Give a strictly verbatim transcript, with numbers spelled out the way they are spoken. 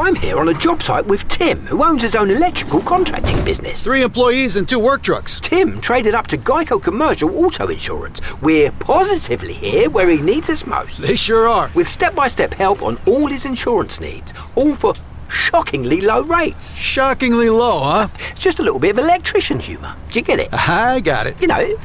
I'm here on a job site with Tim, who owns his own electrical contracting business. Three employees and two work trucks. Tim traded up to Geico Commercial Auto Insurance. We're positively here where he needs us most. They sure are. With step-by-step help on all his insurance needs, all for shockingly low rates. Shockingly low, huh? Just a little bit of electrician humour. Do you get it? I got it. You know,